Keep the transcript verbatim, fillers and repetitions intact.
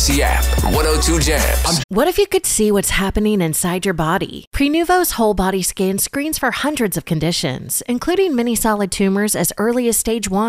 The app, one oh two Jams. What if you could see what's happening inside your body? Prenuvo's whole body scan screens for hundreds of conditions, including many solid tumors as early as stage one.